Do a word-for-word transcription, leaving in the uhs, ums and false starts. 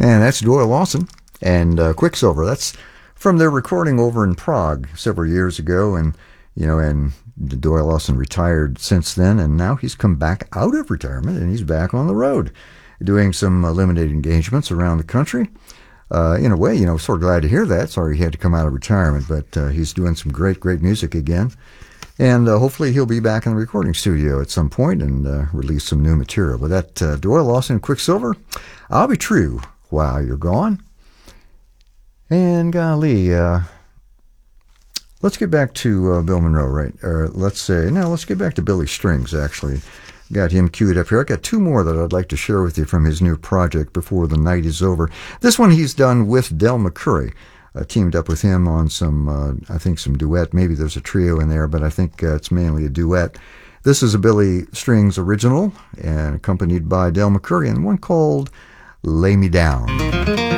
And that's Doyle Lawson and uh, Quicksilver. That's from their recording over in Prague several years ago. And, you know, and Doyle Lawson retired since then, and now he's come back out of retirement, and he's back on the road doing some uh, limited engagements around the country. Uh, in a way, you know, sort of glad to hear that. Sorry he had to come out of retirement, but uh, he's doing some great, great music again. And uh, hopefully he'll be back in the recording studio at some point and uh, release some new material. But that uh, Doyle Lawson and Quicksilver, I'll Be True While You're Gone. And golly, uh, let's get back to uh, Bill Monroe, right? Or let's say, no, let's get back to Billy Strings, actually. Got him queued up here. I got two more that I'd like to share with you from his new project before the night is over. This one he's done with Del McCoury. Uh, teamed up with him on some, uh, I think some duet. Maybe there's a trio in there, but I think uh, it's mainly a duet. This is a Billy Strings original and accompanied by Del McCoury, and one called Lay Me Down.